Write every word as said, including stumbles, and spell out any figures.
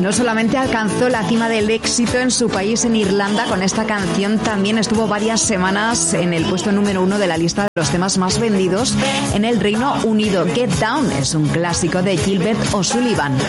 No solamente alcanzó la cima del éxito en su país, en Irlanda, con esta canción, también estuvo varias semanas en el puesto número uno de la lista de los temas más vendidos en el Reino Unido. Get Down es un clásico de Gilbert O'Sullivan.